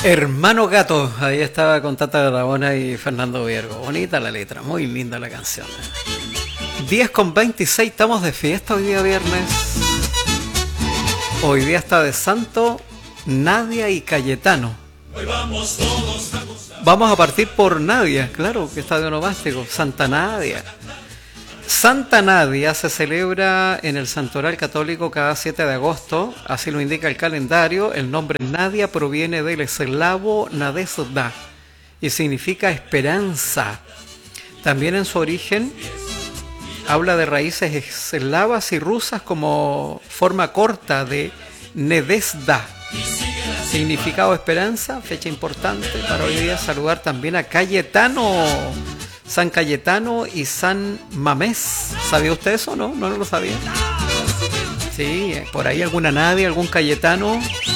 Hermano Gato, ahí estaba con Tata Rabona y Fernando Viergo. Bonita la letra, muy linda la canción. 10:26, estamos de fiesta hoy día viernes. Hoy día está de santo Nadia y Cayetano. Vamos a partir por Nadia, claro que está de onomástico, Santa Nadia. Santa Nadia se celebra en el Santoral Católico cada 7 de agosto, así lo indica el calendario. El nombre Nadia proviene del eslavo Nadezhda y significa esperanza. También en su origen habla de raíces eslavas y rusas como forma corta de Nedezhda. Significado esperanza, fecha importante para hoy día. Saludar también a Cayetano, San Cayetano y San Mamés. ¿Sabía usted eso? No lo sabía. Sí, por ahí alguna Nadia, algún Cayetano